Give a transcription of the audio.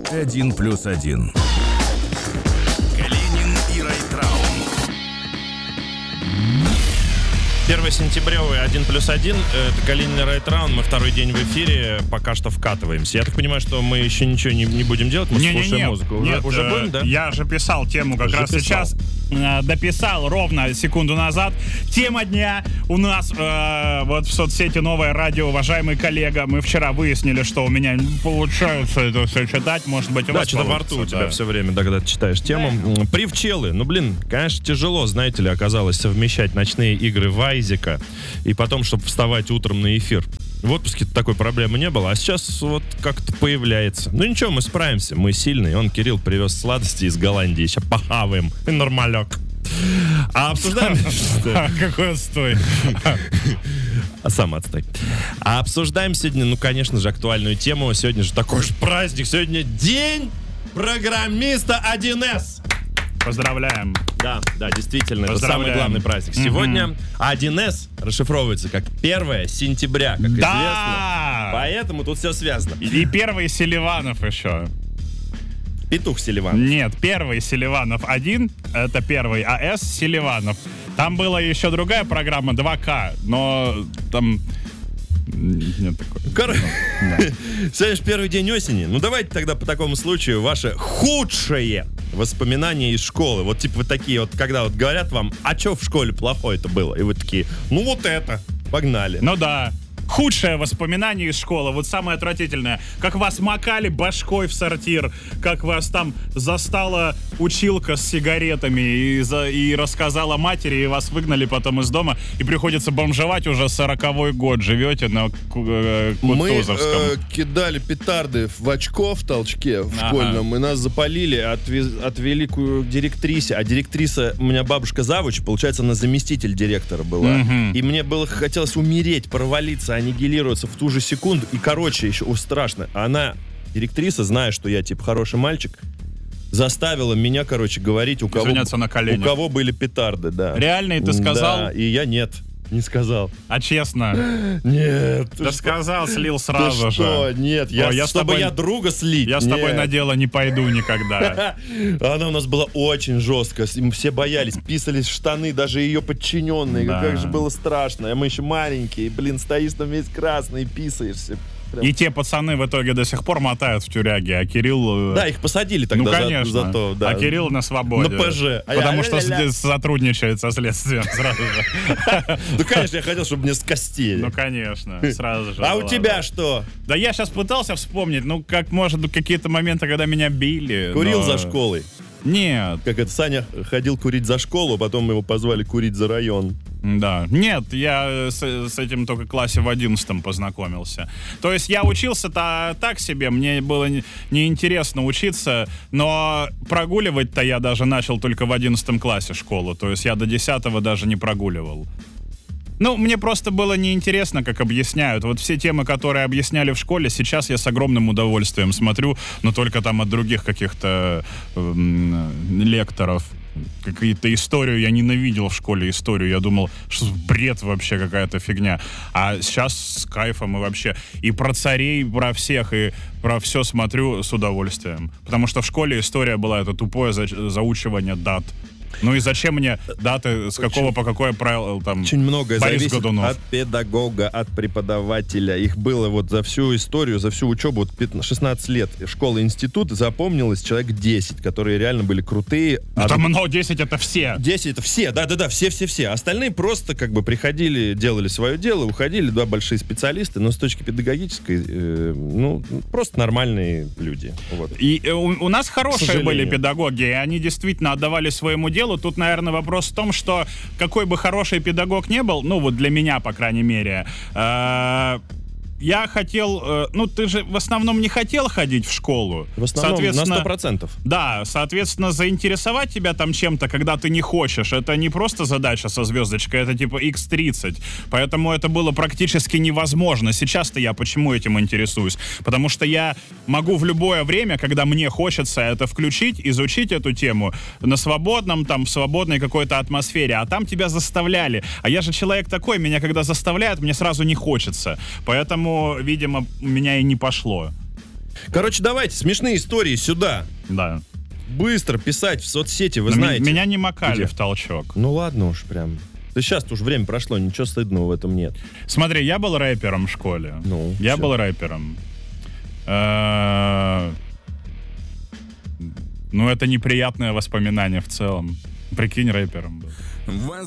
1+1. Калинин и Райтраун. 1 сентябревый 1+1. Это Калинин и Райтраун. Мы второй день в эфире. Пока что вкатываемся. Я так понимаю, что мы еще ничего не будем делать. Мы слушаем музыку. Нет, уже будем, да? Я же писал тему как раз сейчас. Дописал ровно секунду назад. Тема дня у нас вот в соцсети «Новое радио». Уважаемый коллега, мы вчера выяснили, что у меня не получается это все читать. Может быть, у вас что-то во рту у тебя все время, когда ты читаешь тему. Привчелы. Ну, блин, конечно, тяжело, знаете ли, оказалось совмещать ночные игры Вайзика и потом, чтобы вставать утром на эфир. В отпуске такой проблемы не было, а сейчас вот как-то появляется. Ну ничего, мы справимся, мы сильные. Он, Кирилл, привез сладости из Голландии. Сейчас похаваем. И нормалек. А обсуждаем... Какой отстой. А сам отстой. А обсуждаем сегодня, ну, конечно же, актуальную тему. Сегодня же такой же праздник. Сегодня день программиста 1С. Поздравляем. Да, действительно, это самый главный праздник. Сегодня 1С расшифровывается как 1 сентября, как известно. Поэтому тут все связано. И первый Селиванов еще. Петух Селиванов. Нет, первый Селиванов 1, это первый, а С Селиванов. Там была еще другая программа 2К, но там... Нет такой. Сегодня же первый день осени. Ну давайте тогда по такому случаю ваше худшее воспоминание из школы. Вот типа вы такие вот, когда вот говорят вам, а что в школе плохое-то было? И вы такие, ну вот это, погнали. Ну да. Худшее воспоминание из школы, вот самое отвратительное. Как вас макали башкой в сортир, как вас там застала училка с сигаретами и рассказала матери, и вас выгнали потом из дома, и приходится бомжевать уже 40-й год. Живете на Кутузовском. Мы кидали петарды в очко в толчке в школьном, и нас запалили, отвели к директрисе. А директриса, у меня бабушка завуч, получается, она заместитель директора была. И мне хотелось умереть, провалиться, аннигилироваться в ту же секунду. И, короче, еще страшно. Она, директриса, зная, что я, типа, хороший мальчик, заставила меня, короче, говорить, у кого были петарды, да. Реально, и ты сказал? Да, и я нет. Не сказал. А честно? Нет. Да сказал, слил сразу же. Что? Нет, я друга слить. Я с тобой на дело не пойду никогда. Она у нас была очень жесткая. Все боялись, писались в штаны, даже ее подчиненные. Да. Как же было страшно. А мы еще маленькие. Блин, стоишь там весь красный, писаешься. Прям. И те пацаны в итоге до сих пор мотают в тюряге, а Кирилл... Да, их посадили тогда конечно. за то. Да. А Кирилл на свободе. На ПЖ. Потому что сотрудничает со следствием сразу же. Ну, конечно, я хотел, чтобы мне скостили. Ну, конечно, сразу же. А у тебя что? Да я сейчас пытался вспомнить, как, может, какие-то моменты, когда меня били. Курил за школой? Нет. Как это, Саня ходил курить за школу, а потом его позвали курить за район. Да. Нет, я с этим только в классе в 11 познакомился. То есть я учился-то так себе, мне было неинтересно учиться, но прогуливать-то я даже начал только в 11 классе школу. То есть я до 10 даже не прогуливал. Ну, мне просто было неинтересно, как объясняют. Вот все темы, которые объясняли в школе, сейчас я с огромным удовольствием смотрю, но только там от других каких-то лекторов. Какие-то историю я ненавидел в школе, историю. Я думал, что бред вообще, какая-то фигня. А сейчас с кайфом и вообще и про царей, про всех, и про все смотрю с удовольствием. Потому что в школе история была это тупое заучивание дат. Ну и зачем мне даты, с какого по какое правило, там, очень многое Борис зависит Годунов. от педагога, от преподавателя. Их было вот за всю историю, за всю учебу, вот 16 лет школы, институты, запомнилось человек 10, которые реально были крутые. Там много, 10 это все. 10 это все, да-да-да, все. Остальные просто как бы приходили, делали свое дело, уходили, два большие специалисты, но с точки педагогической, просто нормальные люди. Вот. И у нас хорошие были педагоги, и они действительно отдавали своему делу. Тут, наверное, вопрос в том, что какой бы хороший педагог не был, ну вот для меня, по крайней мере, я хотел... ты же в основном не хотел ходить в школу. В основном на 100%. Да, соответственно, заинтересовать тебя там чем-то, когда ты не хочешь, это не просто задача со звездочкой, это типа X30. Поэтому это было практически невозможно. Сейчас-то я почему этим интересуюсь? Потому что я могу в любое время, когда мне хочется это включить, изучить эту тему на свободном, там, в свободной какой-то атмосфере. А там тебя заставляли. А я же человек такой, меня когда заставляют, мне сразу не хочется. Поэтому, видимо, у меня и не пошло. Короче, давайте смешные истории сюда. Да. Быстро писать в соцсети, вы Но знаете. Меня не макали Где? в толчок. Ну ладно уж прям. Да сейчас-то уже время прошло, ничего стыдного в этом нет. Смотри, я был рэпером в школе. Ну, Я всё. был рэпером. Ну, это неприятное воспоминание в целом. Прикинь, рэпером был.